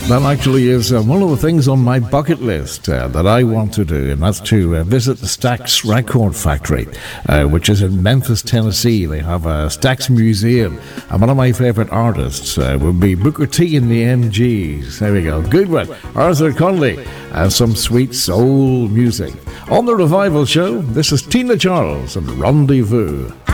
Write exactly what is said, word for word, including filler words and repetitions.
That actually is uh, one of the things on my bucket list uh, that I want to do, and that's to uh, visit the Stax Record Factory, uh, which is in Memphis, Tennessee. They have a Stax Museum, and one of my favourite artists uh, would be Booker T and the M Gs. There we go. Good one. Arthur Conley, and some sweet soul music. On the Revival Show, this is Tina Charles and Rendezvous.